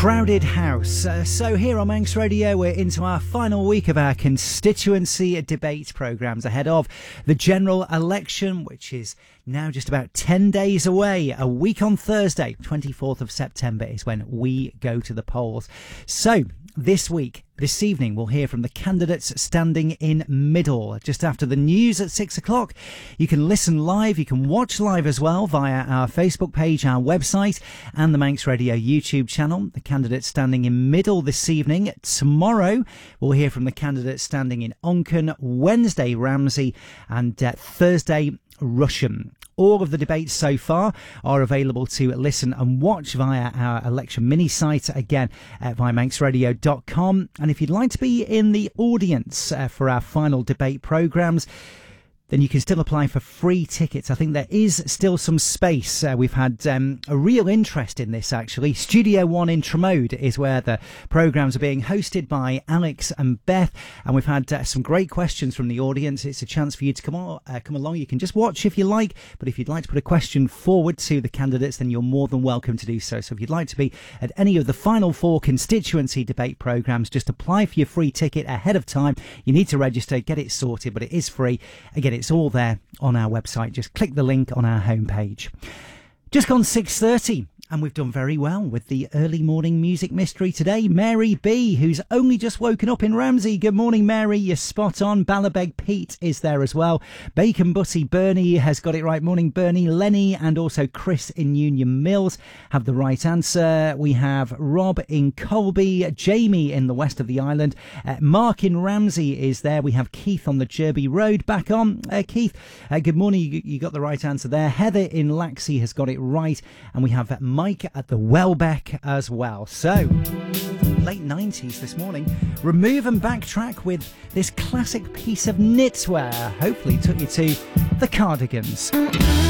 Crowded House. So here on Manx Radio, we're into our final week of our constituency debate programmes ahead of the general election, which is now just about 10 days away. A week on Thursday, 24th of September, is when we go to the polls. So this evening, we'll hear from the candidates standing in middle. Just after the news at 6 o'clock, you can listen live, you can watch live as well via our Facebook page, our website, and the Manx Radio YouTube channel. The candidates standing in middle this evening. Tomorrow, we'll hear from the candidates standing in Onken, Wednesday, Ramsey, and Thursday, Rushen. All of the debates so far are available to listen and watch via our election mini site, again, via manxradio.com. And if you'd like to be in the audience for our final debate programmes, then you can still apply for free tickets. I think there is still some space. We've had a real interest in this, actually. Studio One in Tramode is where the programmes are being hosted by Alex and Beth, and we've had some great questions from the audience. It's a chance for you to come along. You can just watch if you like, but if you'd like to put a question forward to the candidates, then you're more than welcome to do so. So if you'd like to be at any of the final 4 constituency debate programmes, just apply for your free ticket ahead of time. You need to register, get it sorted, but it is free. Again, it's all there on our website. Just click the link on our homepage. Just gone 6:30, and we've done very well with the early morning music mystery today. Mary B, who's only just woken up in Ramsey. Good morning, Mary. You're spot on. Ballabeg Pete is there as well. Bacon Butty Bernie has got it right. Morning, Bernie. Lenny and also Chris in Union Mills have the right answer. We have Rob in Colby, Jamie in the west of the island. Mark in Ramsey is there. We have Keith on the Jerby Road. Back on. Keith, good morning. You got the right answer there. Heather in Laxey has got it right. And we have Mike at the Welbeck as well. So, late 90s this morning. Remove and backtrack with this classic piece of knitwear. Hopefully took you to the Cardigans.